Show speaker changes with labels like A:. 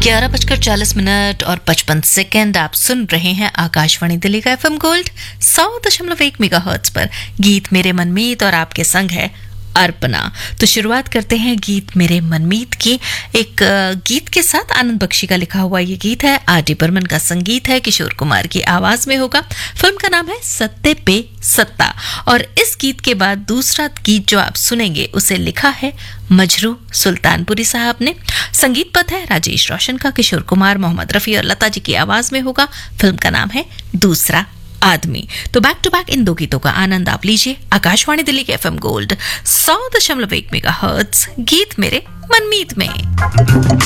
A: 11:40 और 55 सेकंड आप सुन रहे हैं आकाशवाणी दिल्ली का FM गोल्ड 100.1 मेगाहर्ट्ज पर। गीत मेरे मनमीत और आपके संग है अर्पणा। तो शुरुआत करते हैं गीत मेरे मनमीत की एक गीत के साथ। आनंद बख्शी का लिखा हुआ ये गीत है, R.D. बर्मन का संगीत है, किशोर कुमार की आवाज में होगा। फिल्म का नाम है सत्ते पे सत्ता। और इस गीत के बाद दूसरा गीत जो आप सुनेंगे उसे लिखा है मजरू सुल्तानपुरी साहब ने। संगीत पथ है राजेश रोशन का, किशोर कुमार, मोहम्मद रफी और लता जी की आवाज में होगा। फिल्म का नाम है दूसरा आदमी। तो बैक टू बैक इन दो गीतों का आनंद आप लीजिए आकाशवाणी दिल्ली के FM गोल्ड 100.1 मेगाहर्ट्ज गीत मेरे मनमीत में।